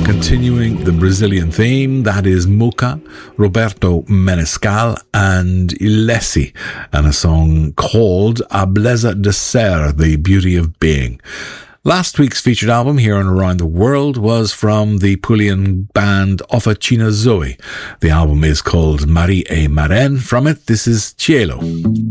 Continuing the Brazilian theme, that is Mocha, Roberto Menescal and Ilesi, and a song called A Beleza de Ser, The Beauty of Being. Last week's featured album here on Around the World was from the Pulian band Officina Zoe. The album is called Marie e Maren. From it, this is Cielo.